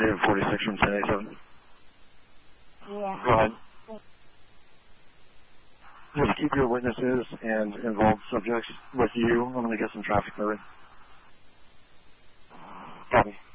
David 46 from 1087. Yeah. Go ahead. Just keep your witnesses and involved subjects with you. I'm going to get some traffic moving. Copy.